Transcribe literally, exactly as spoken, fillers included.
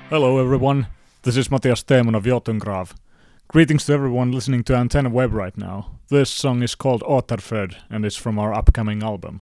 Hello everyone, this is Matthias Teeman of Jotungrav. Greetings to everyone listening to Antenna Web right now. This song is called Återfödd and is from our upcoming album.